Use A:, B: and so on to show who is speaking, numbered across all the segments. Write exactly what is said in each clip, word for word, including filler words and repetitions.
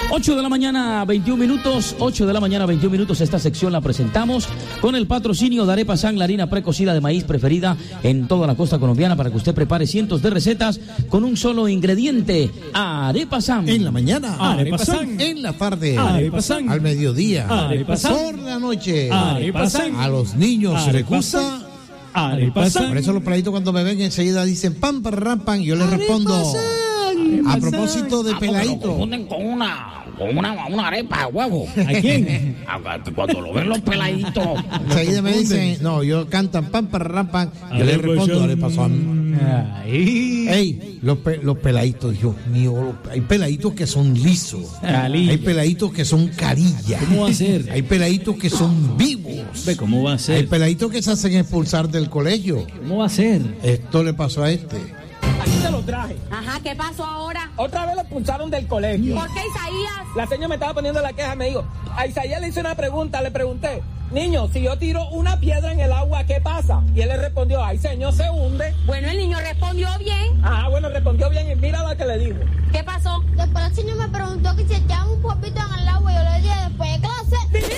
A: ocho de la mañana, veintiún minutos, ocho de la mañana, veintiún minutos. Esta sección la presentamos con el patrocinio de Arepa San, la harina precocida de maíz preferida en toda la costa colombiana para que usted prepare cientos de recetas con un solo ingrediente. Arepa San.
B: En la mañana,
C: Arepa San.
B: En la tarde,
C: Arepa San.
B: Al mediodía,
C: Arepa San.
B: por la noche,
C: Arepa San.
B: A los niños se les
C: Arepa
B: gusta
C: San. Arepa San.
B: Por eso los peladitos cuando me ven enseguida dicen pam, para rampan, y yo les respondo a propósito de peladito.
D: Lo confunden con una, con una, una arepa de huevo.
C: ¿A quién?
D: Cuando lo ven los peladitos.
B: Enseguida me dicen, no, yo cantan pam, para rampan, yo les respondo Arepa San.
C: Ay.
B: Ey, los, pe- los peladitos, Dios mío, hay peladitos que son lisos,
C: Calilla.
B: hay peladitos que son carillas,
C: ¿Cómo va a ser?
B: hay peladitos que son vivos,
C: Ve, ¿cómo va a
B: hay
C: ser?
B: peladitos que se hacen expulsar del colegio.
C: ¿Cómo va a ser?
B: Esto le pasó a este.
E: Aquí te lo traje.
F: Ajá, ¿qué pasó ahora?
E: Otra vez lo expulsaron del colegio.
F: ¿Por qué, Isaías?
E: La señora me estaba poniendo la queja, me dijo, a Isaías le hice una pregunta, le pregunté, niño, si yo tiro una piedra en el agua, ¿qué pasa? Y él le respondió, ay, señor, se hunde.
F: Bueno, el niño respondió bien.
E: Ah, bueno, respondió bien y mira lo que le dijo.
F: ¿Qué pasó?
G: Después el señor me preguntó que si echaba un popito en el agua y yo le dije después de clase.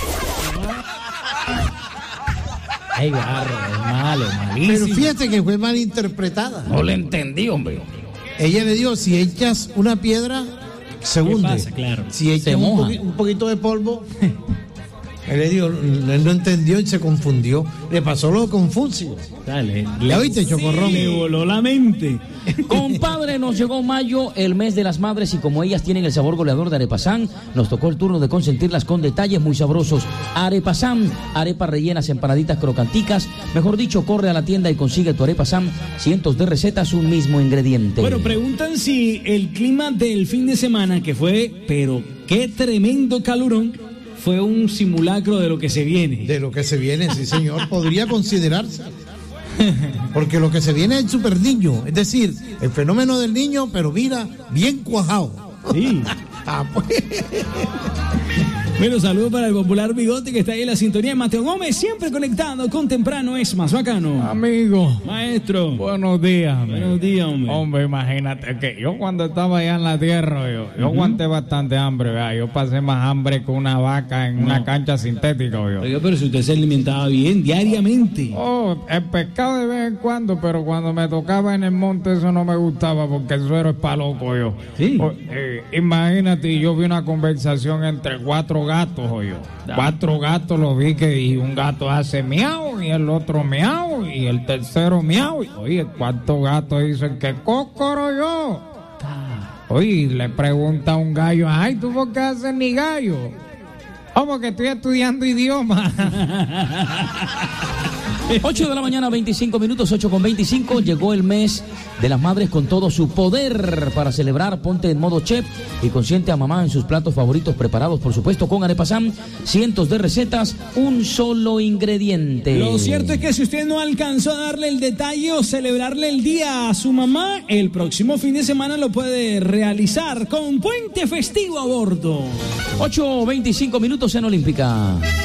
C: Ay, barro, es malo, malísimo.
B: Pero fíjate que fue mal interpretada.
D: No le entendí, hombre.
B: Ella le dijo, si echas una piedra, se hunde.
C: pasa? Claro.
B: Si echas
A: Se
B: un,
A: moja.
B: poqui- un poquito de polvo, él le dijo, él no entendió y se confundió. Le pasó lo de Confucio.
C: Dale.
B: ¿Ya viste, Chocorrón?
C: Le voló la mente.
A: Compadre, nos llegó mayo, el mes de las madres, y como ellas tienen el sabor goleador de Arepa San, nos tocó el turno de consentirlas con detalles muy sabrosos. Arepa San, arepas rellenas, empanaditas crocanticas. Mejor dicho, corre a la tienda y consigue tu Arepa San. Cientos de recetas, un mismo ingrediente.
C: Bueno, preguntan si el clima del fin de semana, que fue, pero qué tremendo calorón, fue un simulacro de lo que se viene.
B: De lo que se viene, sí señor, podría considerarse. Porque lo que se viene es el super niño, es decir, el fenómeno del niño, pero mira, bien cuajado.
C: Sí.
B: Ah, pues.
C: Bueno, saludos para el popular Bigote que está ahí en la sintonía. Mateo Gómez, siempre conectado con Temprano es más bacano.
H: Amigo,
C: Maestro.
H: buenos días.
C: Buenos días, hombre.
H: Hombre, imagínate que yo cuando estaba allá en la tierra, yo, yo aguanté bastante hambre, ¿verdad? Yo pasé más hambre que una vaca en una cancha sintética, yo.
C: Oiga, pero si usted se alimentaba bien diariamente.
H: Oh, el pescado de vez en cuando, pero cuando me tocaba en el monte eso no me gustaba porque el suero es pa' loco, yo.
C: Sí.
H: Oh, eh, imagínate, yo vi una conversación entre cuatro gatos, oye. Cuatro gatos los vi que y un gato hace miau y el otro miau y el tercero miau. Oye, ¿cuántos gatos dicen que cócoro yo? Oye, le pregunta a un gallo, ay, ¿tú por qué haces mi gallo? Oh, porque estoy estudiando idioma.
A: ocho de la mañana, veinticinco minutos, ocho con veinticinco. Llegó el mes de las madres con todo su poder para celebrar. Ponte en modo chef y consiente a mamá en sus platos favoritos, preparados por supuesto con Arepa San. Cientos de recetas, un solo ingrediente.
C: Lo cierto es que si usted no alcanzó a darle el detalle o celebrarle el día a su mamá, el próximo fin de semana lo puede realizar con puente festivo a bordo.
A: ocho veinticinco minutos en Olímpica.